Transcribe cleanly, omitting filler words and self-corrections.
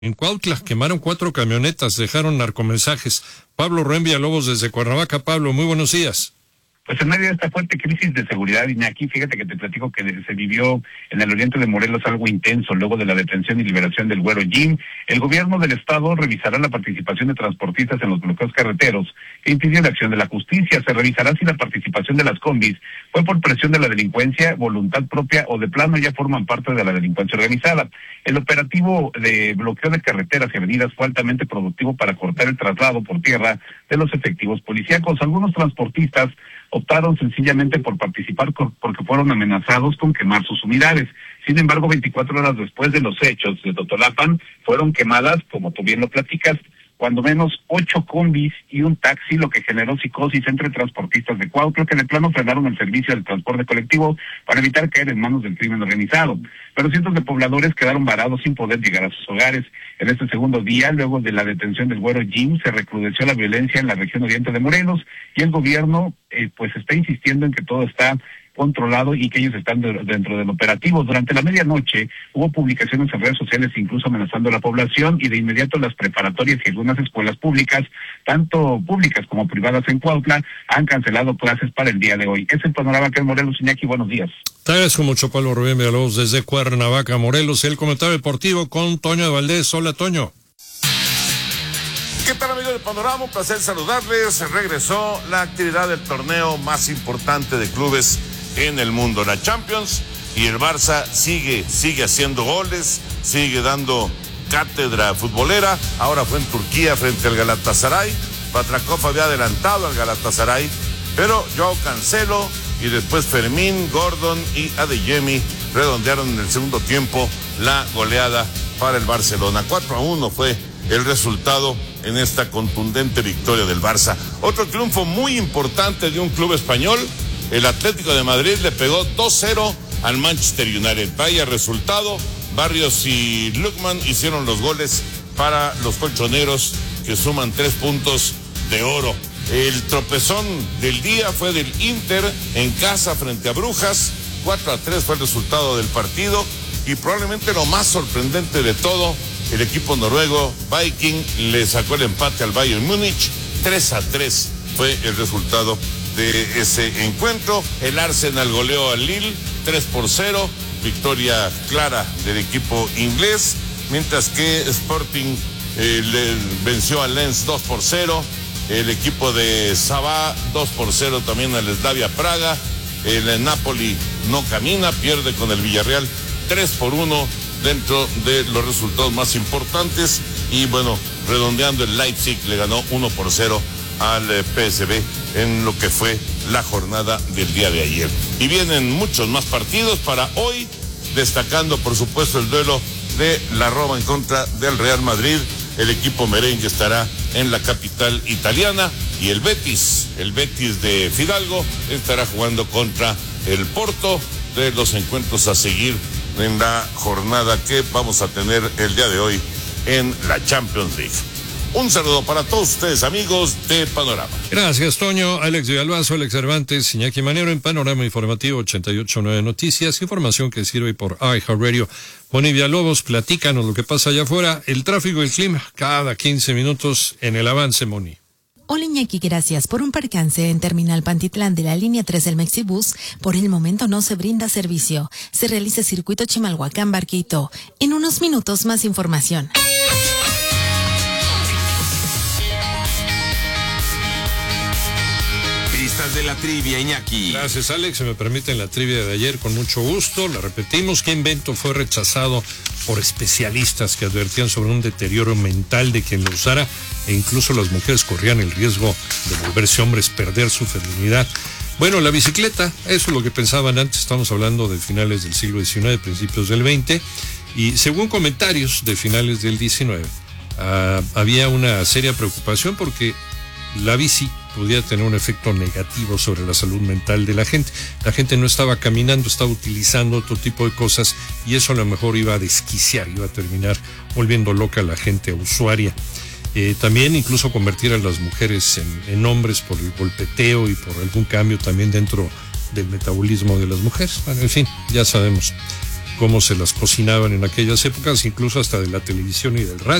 En Cuautla quemaron 4 camionetas, dejaron narcomensajes. Pablo Rubén Villalobos desde Cuernavaca. Pablo, muy buenos días. Pues en medio de esta fuerte crisis de seguridad, Iñaki, fíjate que te platico que se vivió en el oriente de Morelos algo intenso luego de la detención y liberación del güero Jim. El gobierno del estado revisará la participación de transportistas en los bloqueos carreteros que impidieron la acción de la justicia. Se revisará si la participación de las combis fue por presión de la delincuencia, voluntad propia o de plano ya forman parte de la delincuencia organizada. El operativo de bloqueo de carreteras y avenidas fue altamente productivo para cortar el traslado por tierra de los efectivos policíacos. Algunos transportistas optaron sencillamente por participar porque fueron amenazados con quemar sus unidades. Sin embargo, 24 horas después de los hechos de Totolapan, fueron quemadas, como tú bien lo platicas, cuando menos 8 combis y un taxi, lo que generó psicosis entre transportistas de Cuautla, que de plano frenaron el servicio del transporte colectivo para evitar caer en manos del crimen organizado. Pero cientos de pobladores quedaron varados sin poder llegar a sus hogares. En este segundo día, luego de la detención del güero Jim, se recrudeció la violencia en la región oriente de Morelos y el gobierno pues está insistiendo en que todo está controlado y que ellos están dentro del operativo. Durante la medianoche hubo publicaciones en redes sociales incluso amenazando a la población y de inmediato las preparatorias y algunas escuelas públicas, tanto públicas como privadas en Cuautla, han cancelado clases para el día de hoy. Es el panorama que en Morelos. Iñaki, buenos días. Te agradezco mucho, Pablo Rubén Villalobos desde Cuernavaca, Morelos. El comentario deportivo con Toño de Valdés. Hola, Toño. ¿Qué tal, amigos del Panorama? Un placer saludarles. Regresó la actividad del torneo más importante de clubes en el mundo, la Champions, y el Barça sigue haciendo goles, sigue dando cátedra futbolera. Ahora fue en Turquía frente al Galatasaray. Batrakhov había adelantado al Galatasaray, pero Joao Cancelo y después Fermín, Gordon y Adeyemi redondearon en el segundo tiempo la goleada para el Barcelona. 4-1 fue el resultado en esta contundente victoria del Barça. Otro triunfo muy importante de un club español. El Atlético de Madrid le pegó 2-0 al Manchester United. Vaya resultado. Barrios y Lookman hicieron los goles para los colchoneros, que suman 3 puntos de oro. El tropezón del día fue del Inter en casa frente a Brujas. 4-3 fue el resultado del partido. Y probablemente lo más sorprendente de todo, el equipo noruego Viking le sacó el empate al Bayern Múnich. 3-3 fue el resultado de ese encuentro. El Arsenal goleó al Lille 3-0, victoria clara del equipo inglés, mientras que Sporting le venció al Lens 2-0, el equipo de Sabah 2-0 también al Slavia Praga. El Napoli no camina, pierde con el Villarreal 3-1 dentro de los resultados más importantes. Y bueno, redondeando, el Leipzig le ganó 1-0 al PSV en lo que fue la jornada del día de ayer. Y vienen muchos más partidos para hoy, destacando por supuesto el duelo de la Roma en contra del Real Madrid. El equipo merengue estará en la capital italiana y el Betis de Fidalgo estará jugando contra el Porto, de los encuentros a seguir en la jornada que vamos a tener el día de hoy en la Champions League. Un saludo para todos ustedes, amigos de Panorama. Gracias, Toño. Alex Villalbazo, Alex Cervantes, Iñaki Manero en Panorama Informativo 88.9 Noticias. Información que sirve por iHeartRadio. Moni Villalobos, platícanos lo que pasa allá afuera. El tráfico y el clima cada 15 minutos en el avance, Moni. Hola, Iñaki, gracias. Por un percance en Terminal Pantitlán de la línea 3 del Mexibus, por el momento no se brinda servicio. Se realiza circuito Chimalhuacán-Barquito. En unos minutos más información. De la trivia, Iñaki. Gracias, Alex. Se me permiten la trivia de ayer con mucho gusto. La repetimos. ¿Qué invento fue rechazado por especialistas que advertían sobre un deterioro mental de quien lo usara? E incluso las mujeres corrían el riesgo de volverse hombres, perder su feminidad. Bueno, la bicicleta, eso es lo que pensaban antes. Estamos hablando de finales del siglo XIX, principios del XX. Y según comentarios de finales del XIX, había una seria preocupación porque la bici podía tener un efecto negativo sobre la salud mental de la gente. La gente no estaba caminando, estaba utilizando otro tipo de cosas y eso a lo mejor iba a desquiciar, iba a terminar volviendo loca a la gente usuaria. También incluso convertir a las mujeres en hombres por el golpeteo y por algún cambio también dentro del metabolismo de las mujeres. Bueno, en fin, ya sabemos cómo se las cocinaban en aquellas épocas, incluso hasta de la televisión y del radio.